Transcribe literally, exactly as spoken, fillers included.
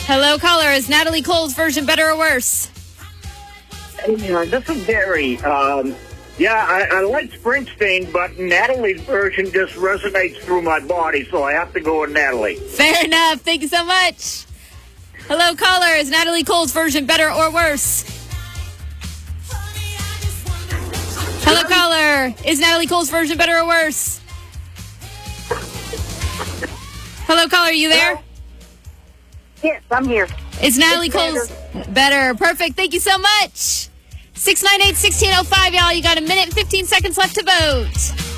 Hello, caller. Is Natalie Cole's version better or worse? Yeah, this is Gary. Um, yeah, I, I like Springsteen, but Natalie's version just resonates through my body, so I have to go with Natalie. Fair enough. Thank you so much. Hello, caller. Is Natalie Cole's version better or worse? Hello, caller. Is Natalie Cole's version better or worse? Hello, caller. Are you there? Yes, I'm here. Is Natalie It's Cole's better. better? Perfect. Thank you so much. six nine eight, one six zero five, y'all. You got a minute and fifteen seconds left to vote.